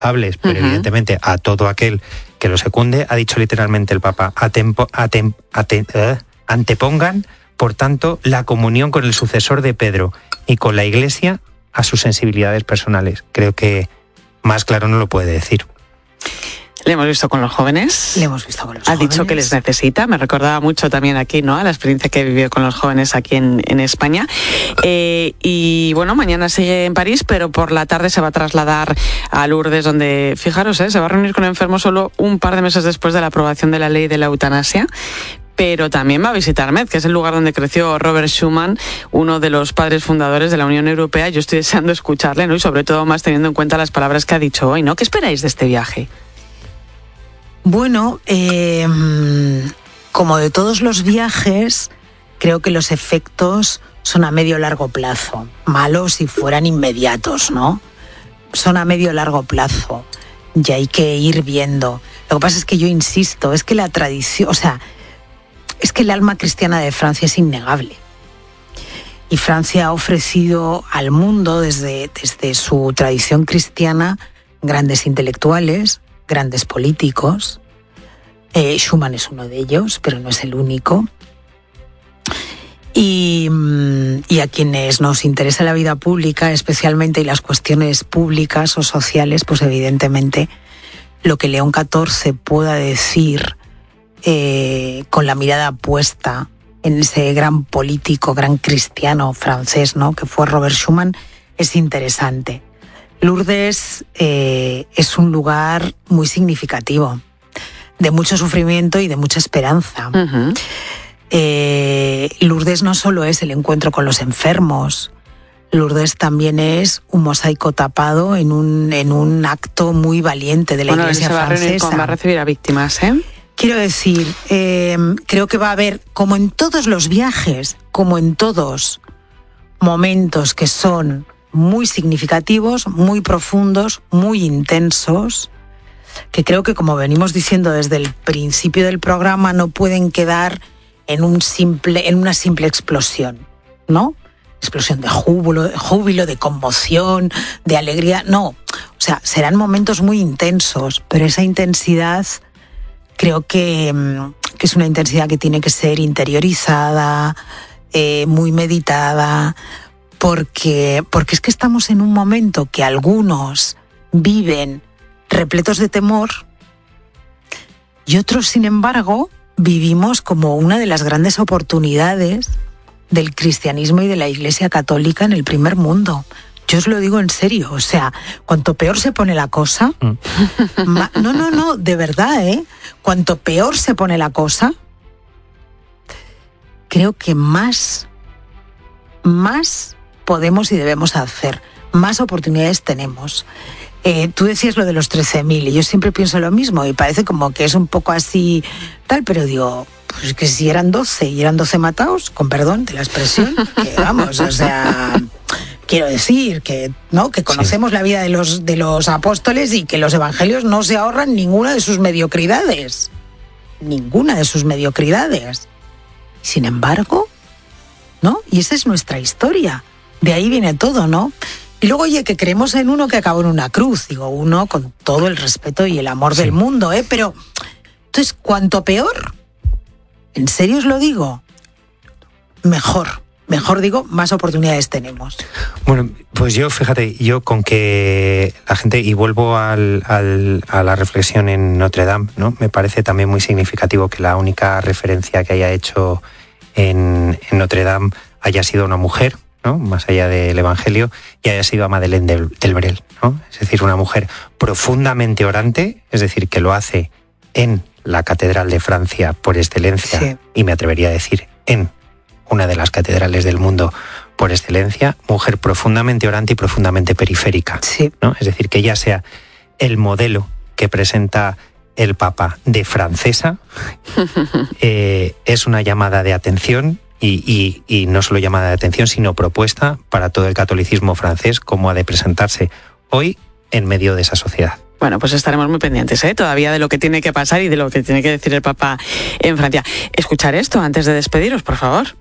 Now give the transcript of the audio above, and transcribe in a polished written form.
hables, pero evidentemente a todo aquel que lo secunde, ha dicho literalmente el Papa, antepongan, por tanto, la comunión con el sucesor de Pedro y con la Iglesia a sus sensibilidades personales. Creo que más claro no lo puede decir. Le hemos visto con los jóvenes. Le hemos visto con los jóvenes. Ha jóvenes. dicho que les necesita. Me recordaba mucho también aquí, ¿no?, a la experiencia que vivió con los jóvenes aquí en España. Y bueno, mañana sigue en París, pero por la tarde se va a trasladar a Lourdes, donde, fijaros, se va a reunir con enfermos solo un par de meses después de la aprobación de la ley de la eutanasia. Pero también va a visitar Metz, que es el lugar donde creció Robert Schuman, uno de los padres fundadores de la Unión Europea. Yo estoy deseando escucharle, ¿no?, y sobre todo más teniendo en cuenta las palabras que ha dicho hoy, ¿no? ¿Qué esperáis de este viaje? Bueno, como de todos los viajes, creo que los efectos son a medio largo plazo. Malos si fueran inmediatos, ¿no? Son a medio largo plazo y hay que ir viendo. Lo que pasa es que yo insisto, es que la tradición, es que el alma cristiana de Francia es innegable. Y Francia ha ofrecido al mundo, desde su tradición cristiana, grandes intelectuales, grandes políticos. Schuman es uno de ellos, pero no es el único. Y a quienes nos interesa la vida pública, especialmente, y las cuestiones públicas o sociales, pues evidentemente lo que León XIV pueda decir con la mirada puesta en ese gran político, gran cristiano francés, ¿no?, que fue Robert Schuman, es interesante. Lourdes es un lugar muy significativo, de mucho sufrimiento y de mucha esperanza. Uh-huh. Lourdes no solo es el encuentro con los enfermos, Lourdes también es un mosaico tapado en un acto muy valiente de la Iglesia francesa. Va a recibir a víctimas, ¿eh? Quiero decir, creo que va a haber, como en todos los viajes, como en todos, momentos que son muy significativos, muy profundos, muy intensos, que creo que, como venimos diciendo desde el principio del programa, no pueden quedar en una simple explosión, ¿no? Explosión de júbilo, de conmoción, de alegría. No, serán momentos muy intensos, pero esa intensidad creo que es una intensidad que tiene que ser interiorizada, muy meditada, porque es que estamos en un momento que algunos viven repletos de temor y otros, sin embargo, vivimos como una de las grandes oportunidades del cristianismo y de la Iglesia Católica en el primer mundo. Yo os lo digo en serio, cuanto peor se pone la cosa, no, de verdad, cuanto peor se pone la cosa, creo que más podemos y debemos hacer, más oportunidades tenemos. Tú decías lo de los 13.000 y yo siempre pienso lo mismo y parece como que es un poco así tal, pero digo, pues que si eran 12 y eran 12 matados, con perdón de la expresión, que vamos, quiero decir que conocemos la vida de los apóstoles y que los evangelios no se ahorran ninguna de sus mediocridades. Sin embargo, ¿no? Y esa es nuestra historia. De ahí viene todo, ¿no? Y luego, oye, que creemos en uno que acabó en una cruz. Digo, uno con todo el respeto y el amor del mundo, Pero, entonces, cuanto peor, en serio os lo digo, mejor digo, más oportunidades tenemos. Bueno, pues yo con que la gente, y vuelvo a la reflexión en Notre Dame, ¿no? Me parece también muy significativo que la única referencia que haya hecho en Notre Dame haya sido una mujer, ¿no?, más allá del Evangelio, y haya sido a Madeleine Delbrel, ¿no? Es decir, una mujer profundamente orante, es decir, que lo hace en la Catedral de Francia por excelencia, sí, y me atrevería a decir en una de las catedrales del mundo por excelencia, mujer profundamente orante y profundamente periférica, sí, ¿no? Es decir, que ella sea el modelo que presenta el Papa de francesa, es una llamada de atención y no solo llamada de atención, sino propuesta para todo el catolicismo francés, cómo ha de presentarse hoy en medio de esa sociedad. Bueno, pues estaremos muy pendientes, todavía de lo que tiene que pasar y de lo que tiene que decir el Papa en Francia. Escuchar esto antes de despediros, por favor.